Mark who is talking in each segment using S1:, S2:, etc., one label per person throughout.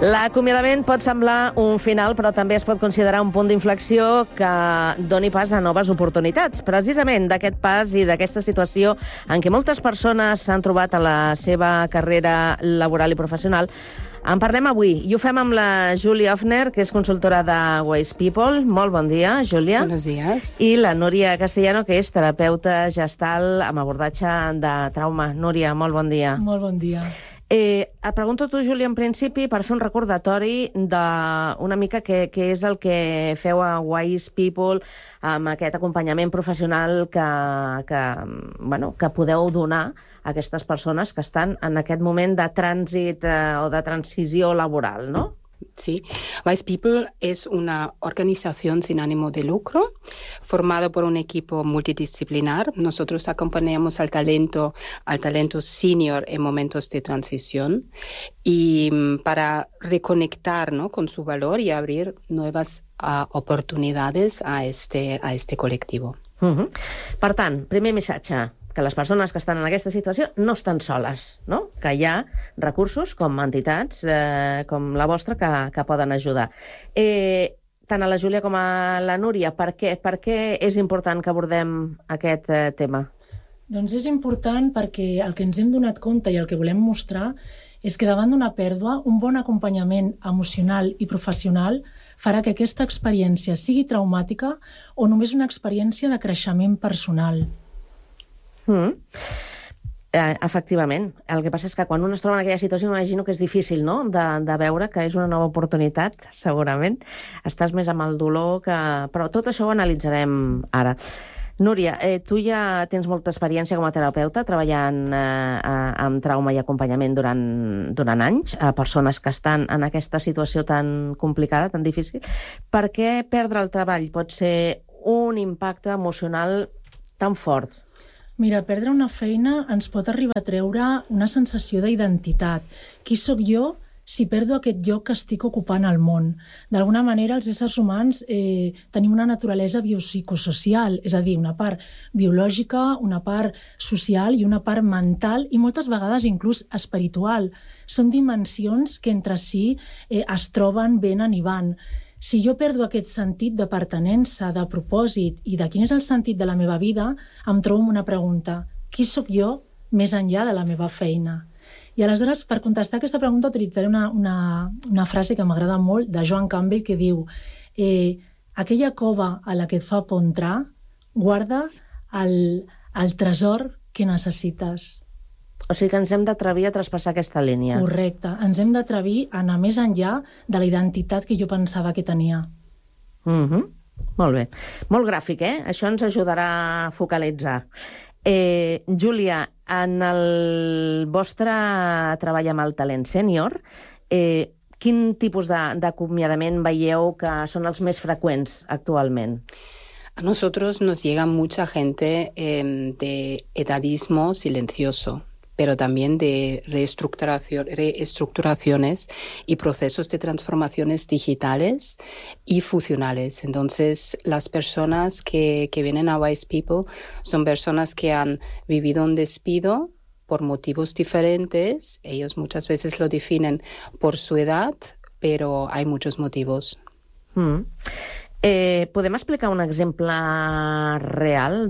S1: L'acomiadament pot semblar un final, però també es pot considerar un punt d'inflexió que doni pas a noves oportunitats. Precisament d'aquest pas i d'aquesta situació en què moltes persones s'han trobat a la seva carrera laboral i professional, en parlem avui i ho fem amb la Júlia Ofner, que és consultora de Wise People. Molt bon dia, Júlia.
S2: Buenos días.
S1: I la Núria Castellano, que és terapeuta gestal amb abordatge de trauma. Núria, molt bon dia.
S3: Molt bon dia.
S1: Et pregunto a tu, Júlia, en principi, per fer un recordatori d'una mica què és el que feu a Wise People amb aquest acompanyament professional que podeu donar a aquestes persones que estan en aquest moment de trànsit o de transició laboral, no?
S2: Sí, Wise People es una organización sin ánimo de lucro formada por un equipo multidisciplinar. Nosotros acompañamos al talento senior en momentos de transición y para reconectar, ¿no?, con su valor y abrir nuevas oportunidades a este colectivo.
S1: Per tant, primer missatge, que les persones que estan en aquesta situació no estan soles, no? Que hi ha recursos com entitats com la vostra que poden ajudar. Tant a la Júlia com a la Núria, per què és important que abordem aquest tema?
S3: Doncs és important perquè el que ens hem donat compte i el que volem mostrar és que davant d'una pèrdua, un bon acompanyament emocional i professional farà que aquesta experiència sigui traumàtica o només una experiència de creixement personal.
S1: Efectivament. El que passa és que quan un es troba en aquella situació, m'imagino que és difícil, no?, de veure que és una nova oportunitat, segurament. Estàs més amb el dolor que... Però tot això ho analitzarem ara. Núria, tu ja tens molta experiència com a terapeuta treballant amb trauma i acompanyament durant anys a persones que estan en aquesta situació tan complicada, tan difícil. Per què perdre el treball pot ser un impacte emocional tan fort?
S3: Mira, perdre una feina ens pot arribar a treure una sensació d'identitat. Qui sóc jo si perdo aquest lloc que estic ocupant al món? D'alguna manera, els éssers humans tenim una naturalesa biopsicosocial, és a dir, una part biològica, una part social i una part mental i moltes vegades inclús espiritual. Són dimensions que entre si es troben, venen i van. Si jo perdo aquest sentit de pertinença, de propòsit i de quin és el sentit de la meva vida, em trobo amb una pregunta. Qui sóc jo més enllà de la meva feina? I aleshores, per contestar aquesta pregunta, utilitzaré una frase que m'agrada molt de Joan Campbell que diu aquella cova a la que et fa por entrar, guarda el tresor que necessites.
S1: O sigui que ens hem d'atrevir a traspassar aquesta línia.
S3: Correcte. Ens hem d'atrevir a anar més enllà de la identitat que jo pensava que tenia.
S1: Molt bé. Molt gràfic, Això ens ajudarà a focalitzar. Júlia, en el vostre treball amb el talent sènior, quin tipus d'acomiadament veieu que són els més freqüents actualment?
S2: A nosotros nos llega mucha gente de edadismo silencioso, pero también de reestructuraciones y procesos de transformaciones digitales y funcionales. Entonces, las personas que vienen a Wise People son personas que han vivido un despido por motivos diferentes. Ellos muchas veces lo definen por su edad, pero hay muchos motivos.
S1: Podem explicar un exemple real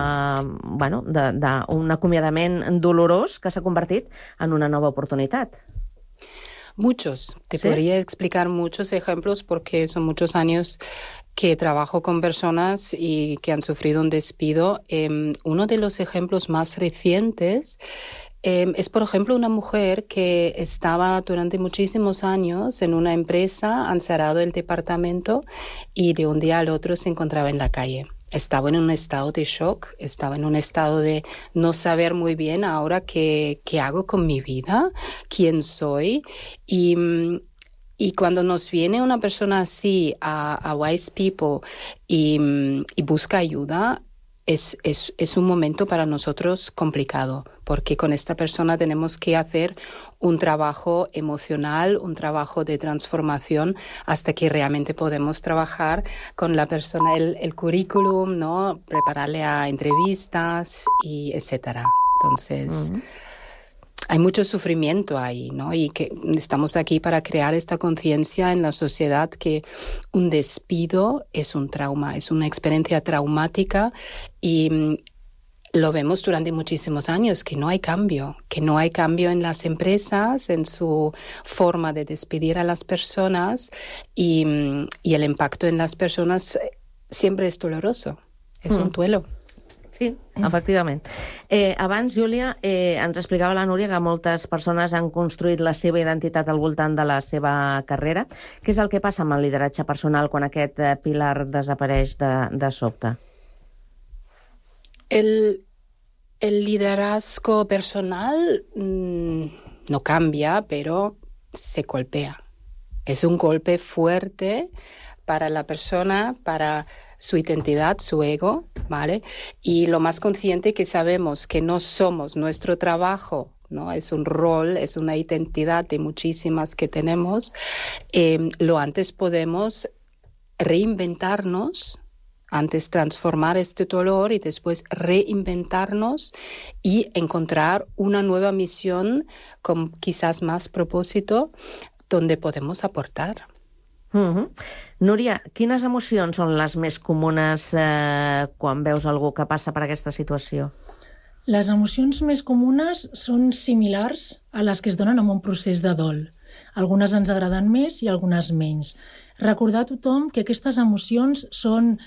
S1: d'un acomiadament dolorós que s'ha convertit en una nova oportunitat?
S2: Muchos. Te
S1: ¿Sí?
S2: podría explicar muchos ejemplos porque son muchos años que trabajo con personas y que han sufrido un despido. Uno de los ejemplos más recientes es, por ejemplo, una mujer que estaba durante muchísimos años en una empresa, han cerrado el departamento y de un día al otro se encontraba en la calle. Estaba en un estado de shock, estaba en un estado de no saber muy bien ahora qué hago con mi vida, quién soy. Y cuando nos viene una persona así a Wise People y busca ayuda, es un momento para nosotros complicado, porque con esta persona tenemos que hacer un trabajo emocional, un trabajo de transformación, hasta que realmente podemos trabajar con la persona, el currículum, ¿no?, prepararle a entrevistas y etcétera. Entonces... hay mucho sufrimiento ahí, ¿no? Y que estamos aquí para crear esta conciencia en la sociedad que un despido es un trauma, es una experiencia traumática y lo vemos durante muchísimos años, que no hay cambio en las empresas, en su forma de despedir a las personas y el impacto en las personas siempre és doloroso, és un duelo.
S1: Sí, efectivament. Abans, Júlia, ens explicava la Núria que moltes persones han construït la seva identitat al voltant de la seva carrera. Què és el que passa amb el lideratge personal quan aquest pilar desapareix de sobte?
S2: El liderazgo personal no cambia, pero se golpea. Es un golpe fuerte para la persona, para su identidad, su ego, ¿vale? Y lo más consciente que sabemos que no somos nuestro trabajo, ¿no? Es un rol, es una identidad de muchísimas que tenemos. Lo antes podemos reinventarnos, antes transformar este dolor y después reinventarnos y encontrar una nueva misión con quizás más propósito donde podemos aportar.
S1: Núria, quines emocions són les més comunes quan veus algú que passa per aquesta situació?
S3: Les emocions més comunes són similars a les que es donen en un procés de dol. Algunes ens agraden més i algunes menys. Recordar a tothom que aquestes emocions són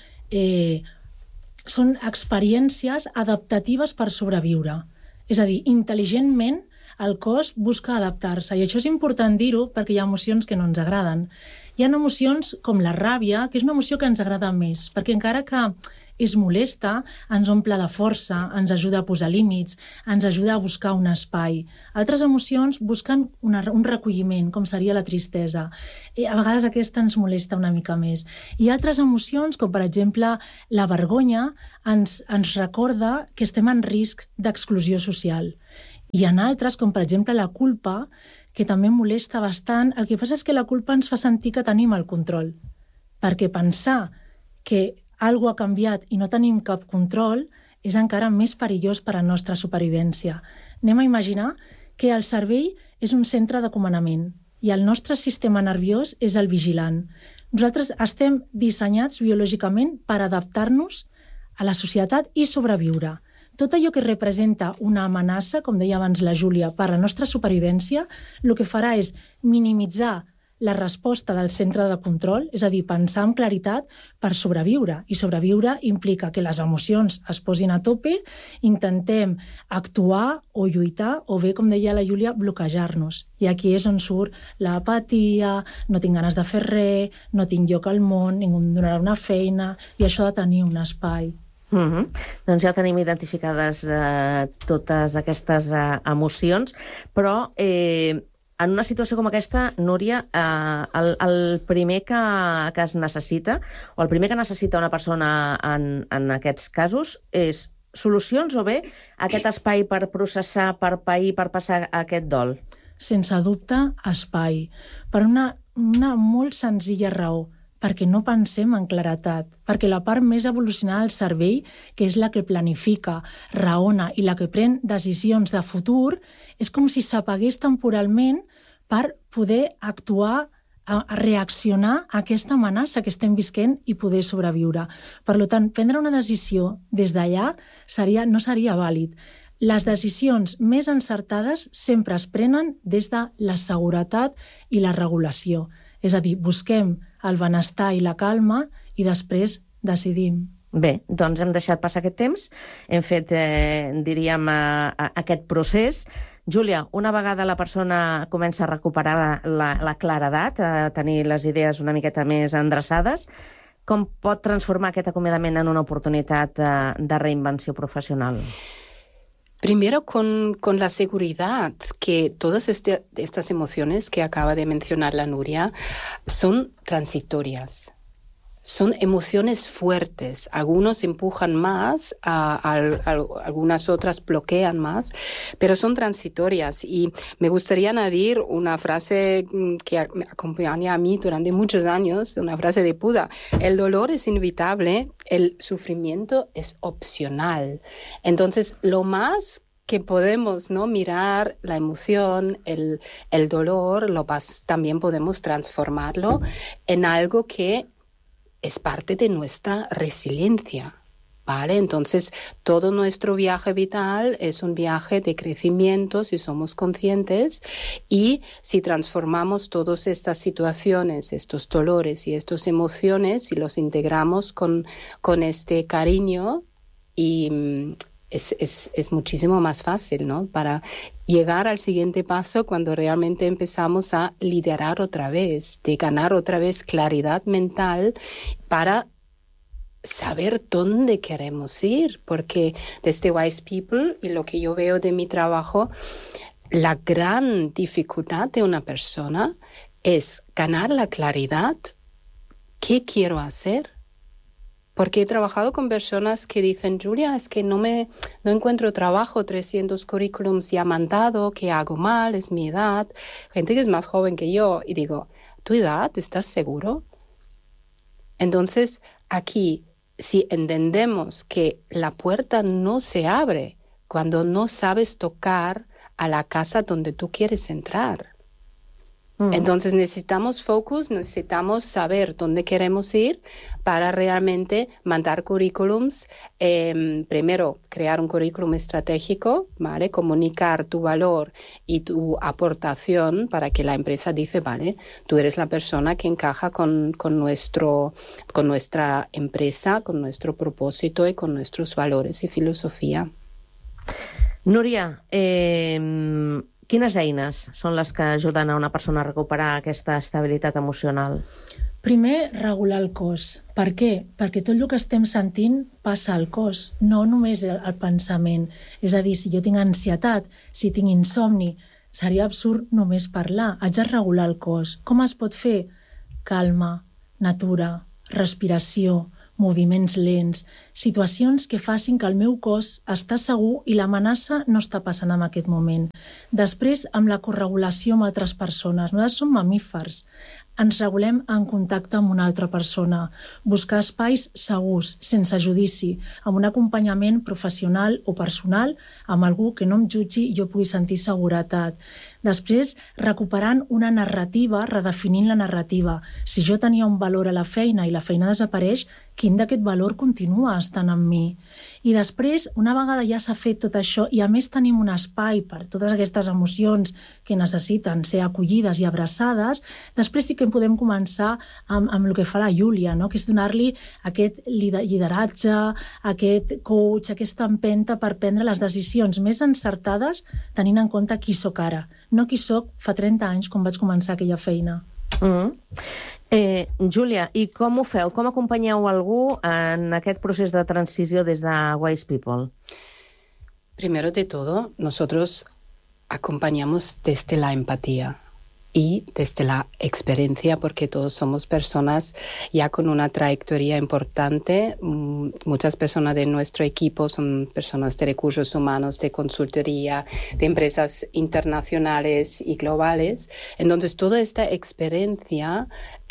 S3: experiències adaptatives per sobreviure. És a dir, intel·ligentment el cos busca adaptar-se, i això és important dir-ho perquè hi ha emocions que no ens agraden. Hi ha emocions com la ràbia, que és una emoció que ens agrada més, perquè encara que és molesta, ens omple de força, ens ajuda a posar límits, ens ajuda a buscar un espai. Altres emocions busquen un recolliment, com seria la tristesa. A vegades aquesta ens molesta una mica més. I altres emocions, com per exemple la vergonya, ens recorda que estem en risc d'exclusió social. Hi ha altres, com per exemple la culpa, que també molesta bastant. El que passa és que la culpa ens fa sentir que tenim el control, perquè pensar que alguna cosa ha canviat i no tenim cap control és encara més perillós per a la nostra supervivència. Anem a imaginar que el cervell és un centre de comandament i el nostre sistema nerviós és el vigilant. Nosaltres estem dissenyats biològicament per adaptar-nos a la societat i sobreviure. Tot allò que representa una amenaça, com deia abans la Júlia, per a la nostra supervivència, el que farà és minimitzar la resposta del centre de control, és a dir, pensar amb claritat per sobreviure. I sobreviure implica que les emocions es posin a tope, intentem actuar o lluitar, o bé, com deia la Júlia, bloquejar-nos. I aquí és on surt l'apatia, no tinc ganes de fer res, no tinc lloc al món, ningú em donarà una feina, i això ha de tenir un espai.
S1: Doncs ja tenim identificades totes aquestes emocions, però en una situació com aquesta, Núria, el primer que es necessita, o el primer que necessita una persona en aquests casos, és solucions o bé aquest espai per processar, per pair, per passar aquest dol?
S3: Sense dubte, espai. Per una molt senzilla raó, perquè no pensem en claretat, perquè la part més evolucionada del cervell, que és la que planifica, raona i la que pren decisions de futur, és com si s'apagués temporalment per poder actuar, a reaccionar a aquesta amenaça que estem visquent i poder sobreviure. Per tant, prendre una decisió des d'allà no seria vàlid. Les decisions més encertades sempre es prenen des de la seguretat i la regulació. És a dir, busquem el benestar i la calma i després decidim.
S1: Bé, doncs hem deixat passar aquest temps, hem fet, diríem, aquest procés. Júlia, una vegada la persona comença a recuperar la claredat, a tenir les idees una miqueta més endreçades, com pot transformar aquest acomiadament en una oportunitat de reinvenció professional?
S2: Primero, con la seguridad que todas estas emociones que acaba de mencionar la Núria son transitorias. Son emociones fuertes. Algunos empujan más, algunas otras bloquean más, pero son transitorias. Y me gustaría añadir una frase que me acompaña a mí durante muchos años, una frase de Buda. El dolor es inevitable, el sufrimiento es opcional. Entonces, lo más que podemos, ¿no?, mirar la emoción, el dolor, también podemos transformarlo en algo que es parte de nuestra resiliencia, ¿vale? Entonces, todo nuestro viaje vital es un viaje de crecimiento si somos conscientes, y si transformamos todas estas situaciones, estos dolores y estas emociones, si los integramos con este cariño, y es muchísimo más fácil, ¿no?, para llegar al siguiente paso cuando realmente empezamos a liderar otra vez, de ganar otra vez claridad mental para saber dónde queremos ir, porque desde Wise People y lo que yo veo de mi trabajo, la gran dificultad de una persona es ganar la claridad. ¿Qué quiero hacer? Porque he trabajado con personas que dicen, Julia, es que no encuentro trabajo, 300 currículums ya mandado, ¿qué hago mal? Es mi edad. Gente que es más joven que yo. Y digo, ¿tu edad? ¿Estás seguro? Entonces, aquí, si entendemos que la puerta no se abre cuando no sabes tocar a la casa donde tú quieres entrar. Entonces necesitamos focus, necesitamos saber dónde queremos ir para realmente mandar currículums. Primero, crear un currículum estratégico, ¿vale? Comunicar tu valor y tu aportación para que la empresa dice, vale, tú eres la persona que encaja con nuestra empresa, con nuestro propósito y con nuestros valores y filosofía.
S1: Núria, quines eines són les que ajuden a una persona a recuperar aquesta estabilitat emocional?
S3: Primer, regular el cos. Per què? Perquè tot el que estem sentint passa al cos, no només el pensament. És a dir, si jo tinc ansietat, si tinc insomni, seria absurd només parlar. Haig de regular el cos. Com es pot fer? Calma, natura, respiració, moviments lents, situacions que facin que el meu cos està segur i l'amenaça no està passant en aquest moment. Després, amb la corregulació amb altres persones. Nosaltres som mamífers. Ens regulem en contacte amb una altra persona. Buscar espais segurs, sense judici, amb un acompanyament professional o personal, amb algú que no em jutgi i jo pugui sentir seguretat. Després, recuperant una narrativa, redefinint la narrativa. Si jo tenia un valor a la feina i la feina desapareix, quin d'aquest valor continua estant en mi? I després, una vegada ja s'ha fet tot això i a més tenim un espai per totes aquestes emocions que necessiten ser acollides i abraçades, després sí que podem començar amb el que fa la Júlia, no? Que és donar-li aquest lideratge, aquest coach, aquesta empenta per prendre les decisions més encertades tenint en compte qui sóc ara, no qui sóc fa 30 anys quan vaig començar aquella feina.
S1: Júlia, i com ho feu? Com acompanyeu algú en aquest procés de transició des de Wise People?
S2: Primero de todo, nosotros acompañamos desde la empatía y desde la experiencia, porque todos somos personas ya con una trayectoria importante. Muchas personas de nuestro equipo son personas de recursos humanos, de consultoría, de empresas internacionales y globales. Entonces, toda esta experiencia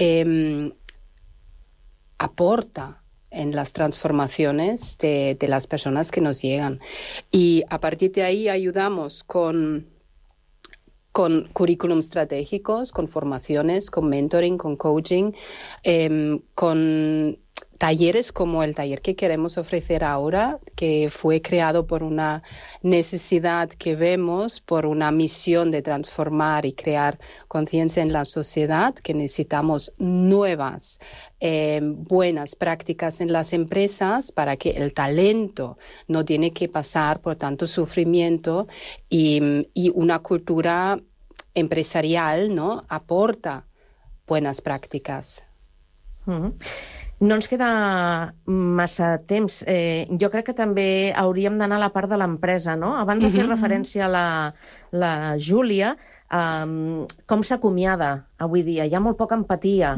S2: aporta en las transformaciones de las personas que nos llegan. Y a partir de ahí ayudamos con currículums estratégicos, con formaciones, con mentoring, con coaching, con talleres como el taller que queremos ofrecer ahora, que fue creado por una necesidad que vemos, por una misión de transformar y crear conciencia en la sociedad, que necesitamos nuevas, buenas prácticas en las empresas para que el talento no tiene que pasar por tanto sufrimiento, y una cultura empresarial, ¿no?, aporta buenas prácticas.
S1: No ens queda massa temps. Jo crec que també hauríem d'anar a la part de l'empresa, no? Abans de fer referència a la Júlia, com s'acomiada avui dia? Hi ha molt poca empatia.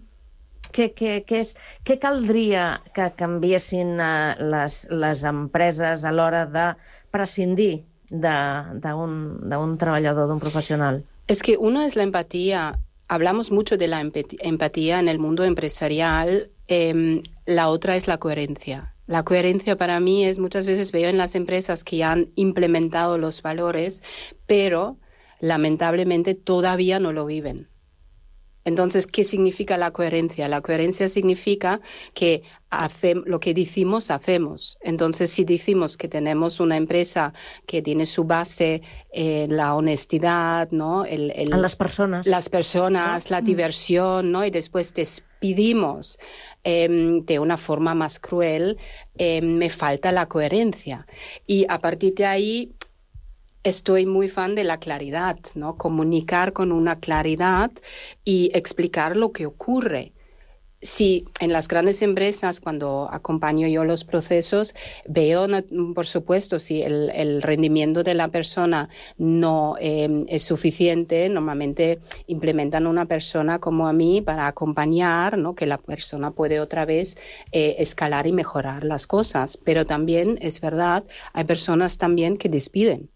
S1: Què caldria que canviessin les empreses a l'hora de prescindir d'un treballador, d'un professional?
S2: Es que uno es la empatía. Hablamos mucho de la empatía en el mundo empresarial. La otra es la coherencia. La coherencia para mí es, muchas veces veo en las empresas que ya han implementado los valores, pero lamentablemente todavía no lo viven. Entonces, ¿qué significa la coherencia? La coherencia significa que lo que decimos, hacemos. Entonces, si decimos que tenemos una empresa que tiene su base la honestidad, ¿no?
S1: A las personas.
S2: Las personas, la diversión, ¿no? Y después despedimos de una forma más cruel, me falta la coherencia. Y a partir de ahí, estoy muy fan de la claridad, ¿no? Comunicar con una claridad y explicar lo que ocurre. Si en las grandes empresas, cuando acompaño yo los procesos, veo, por supuesto, si el rendimiento de la persona no es suficiente, normalmente implementan una persona como a mí para acompañar, ¿no? Que la persona puede otra vez escalar y mejorar las cosas. Pero también, es verdad, hay personas también que despiden.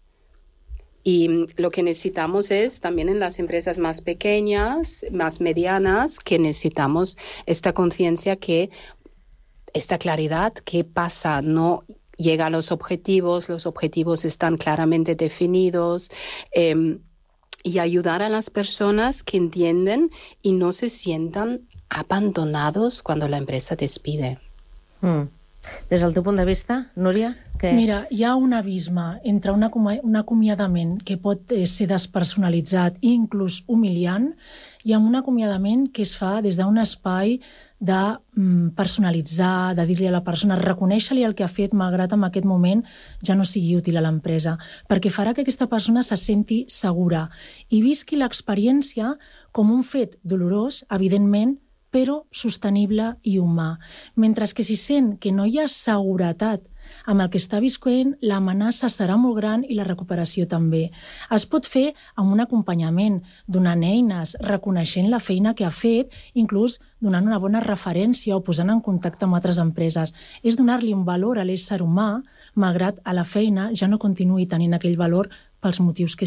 S2: Y lo que necesitamos es también en las empresas más pequeñas, más medianas, que necesitamos esta conciencia, que esta claridad, qué pasa, no llega a los objetivos están claramente definidos, y ayudar a las personas que entienden y no se sientan abandonados cuando la empresa despide.
S1: Des del teu punt de vista, Núria?
S3: Mira, hi ha un abisme entre un acomiadament que pot ser despersonalitzat i inclús humiliant i amb un acomiadament que es fa des d'un espai de personalitzar, de dir-li a la persona, reconèixer-li el que ha fet, malgrat en aquest moment ja no sigui útil a l'empresa, perquè farà que aquesta persona se senti segura i visqui l'experiència com un fet dolorós, evidentment, però sostenible i humà. Mentre que si sent que no hi ha seguretat amb el que està visquent, l'amenaça serà molt gran i la recuperació també. Es pot fer amb un acompanyament, donant eines, reconeixent la feina que ha fet, inclús donant una bona referència o posant en contacte amb altres empreses. És donar-li un valor a l'ésser humà, malgrat a la feina ja no continuï tenint aquell valor pels motius que